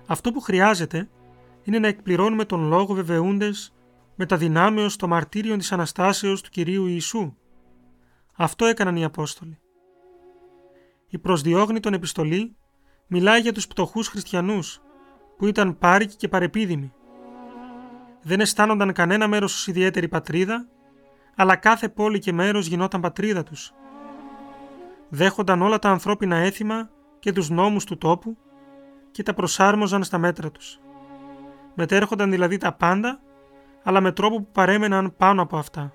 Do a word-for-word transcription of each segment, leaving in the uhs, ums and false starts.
Αυτό που χρειάζεται είναι να εκπληρώνουμε τον λόγο βεβαιούντες με τα δυνάμεως το μαρτύριο της Αναστάσεως του Κυρίου Ιησού. Αυτό έκαναν οι Απόστολοι. Η προς Διόγνητον επιστολή μιλάει για τους πτωχούς χριστιανούς που ήταν πάρικοι και παρεπίδημοι. Δεν αισθάνονταν κανένα μέρος ως ιδιαίτερη πατρίδα, αλλά κάθε πόλη και μέρος γινόταν πατρίδα τους. Δέχονταν όλα τα ανθρώπινα έθιμα και τους νόμους του τόπου και τα προσάρμοζαν στα μέτρα τους. Μετέρχονταν δηλαδή τα πάντα, αλλά με τρόπο που παρέμεναν πάνω από αυτά.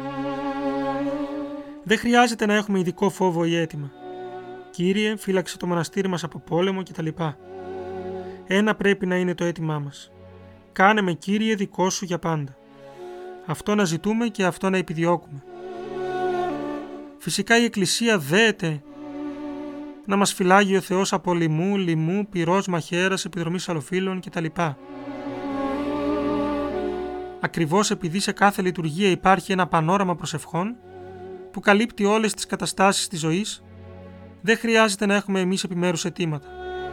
Δεν χρειάζεται να έχουμε ειδικό φόβο ή αίτημα. Κύριε, φύλαξε το μοναστήρι μας από πόλεμο κτλ. Ένα πρέπει να είναι το αίτημά μας. Κάνε με, Κύριε, δικό σου για πάντα. Αυτό να ζητούμε και αυτό να επιδιώκουμε. Φυσικά η Εκκλησία δέεται να μας φυλάγει ο Θεός από λοιμού, λοιμού, πυρός, μαχαίρας, επιδρομής αλλοφύλων κτλ. Ακριβώς επειδή σε κάθε λειτουργία υπάρχει ένα πανόραμα προσευχών που καλύπτει όλες τις καταστάσεις της ζωής, δεν χρειάζεται να έχουμε εμείς επιμέρους αιτήματα.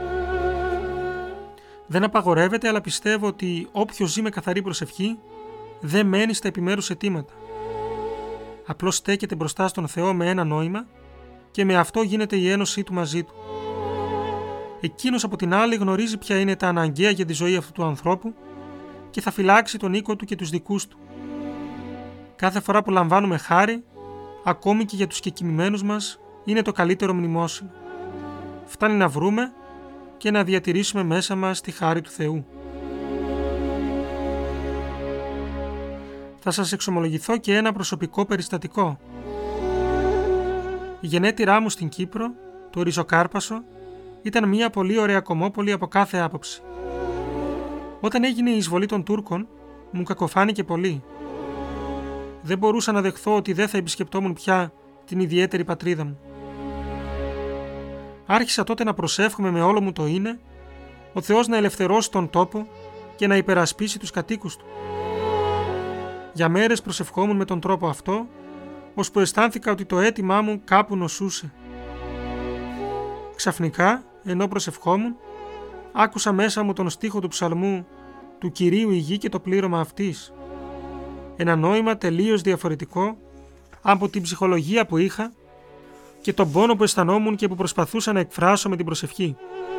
Δεν απαγορεύεται, αλλά πιστεύω ότι όποιος ζει με καθαρή προσευχή δεν μένει στα επιμέρους αιτήματα. Απλώς στέκεται μπροστά στον Θεό με ένα νόημα και με αυτό γίνεται η ένωσή του μαζί του. Εκείνος από την άλλη γνωρίζει ποια είναι τα αναγκαία για τη ζωή αυτού του ανθρώπου και θα φυλάξει τον οίκο του και τους δικούς του. Κάθε φορά που λαμβάνουμε χάρη, ακόμη και για τους κεκοιμημένους μας, είναι το καλύτερο μνημόσυνο. Φτάνει να βρούμε και να διατηρήσουμε μέσα μας τη χάρη του Θεού. Θα σας εξομολογηθώ και ένα προσωπικό περιστατικό. Η γενέτειρά μου στην Κύπρο, το Ριζοκάρπασο, ήταν μια πολύ ωραία κομμόπολη από κάθε άποψη. Όταν έγινε η εισβολή των Τούρκων, μου κακοφάνηκε πολύ. Δεν μπορούσα να δεχθώ ότι δεν θα επισκεπτόμουν πια την ιδιαίτερη πατρίδα μου. Άρχισα τότε να προσεύχομαι με όλο μου το είναι, ο Θεός να ελευθερώσει τον τόπο και να υπερασπίσει τους κατοίκους του. Για μέρες προσευχόμουν με τον τρόπο αυτό, ώσπου αισθάνθηκα ότι το αίτημά μου κάπου νοσούσε. Ξαφνικά, ενώ προσευχόμουν, άκουσα μέσα μου τον στίχο του ψαλμού «Του Κυρίου η γη και το πλήρωμα αυτής». Ένα νόημα τελείως διαφορετικό από την ψυχολογία που είχα και τον πόνο που αισθανόμουν και που προσπαθούσα να εκφράσω με την προσευχή.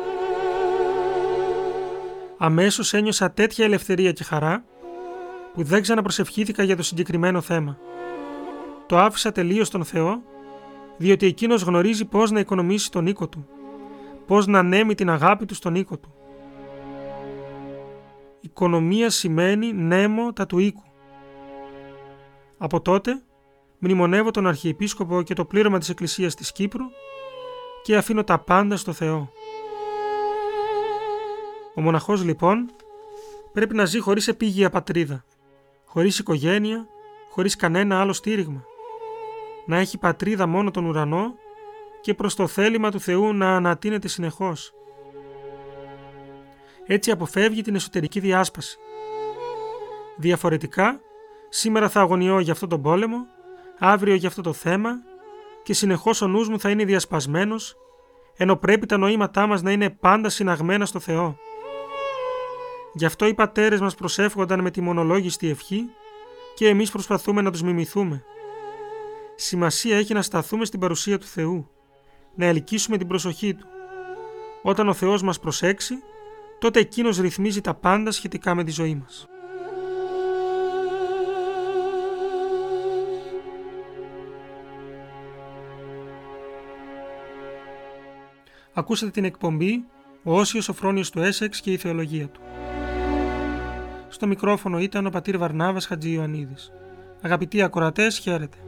Αμέσως ένιωσα τέτοια ελευθερία και χαρά που δεν ξαναπροσευχήθηκα για το συγκεκριμένο θέμα. Το άφησα τελείως στον Θεό, διότι Εκείνος γνωρίζει πώς να οικονομήσει τον οίκο Του, πώς να ανέμει την αγάπη Του στον οίκο Του. Οικονομία σημαίνει νέμο τα του οίκου. Από τότε μνημονεύω τον Αρχιεπίσκοπο και το πλήρωμα της Εκκλησίας της Κύπρου και αφήνω τα πάντα στο Θεό. Ο μοναχός λοιπόν πρέπει να ζει χωρίς επίγεια πατρίδα, χωρίς οικογένεια, χωρίς κανένα άλλο στήριγμα. Να έχει πατρίδα μόνο τον ουρανό και προς το θέλημα του Θεού να ανατείνεται συνεχώς. Έτσι αποφεύγει την εσωτερική διάσπαση. Διαφορετικά, σήμερα θα αγωνιώ για αυτό τον πόλεμο, αύριο για αυτό το θέμα και συνεχώς ο νους μου θα είναι διασπασμένος, ενώ πρέπει τα νοήματά μας να είναι πάντα συναγμένα στο Θεό. Γι' αυτό οι πατέρες μας προσεύχονταν με τη μονολόγιστη ευχή και εμείς προσπαθούμε να τους μιμηθούμε. Σημασία έχει να σταθούμε στην παρουσία του Θεού, να ελκύσουμε την προσοχή Του. Όταν ο Θεός μας προσέξει, τότε Εκείνος ρυθμίζει τα πάντα σχετικά με τη ζωή μας. Ακούσατε την εκπομπή «Ο Όσιος Σοφρόνιος του Έσεξ και η Θεολογία του». Στο μικρόφωνο ήταν ο πατήρ Βαρνάβας Χατζη Ιωαννίδης. Αγαπητοί ακροατές, χαίρετε.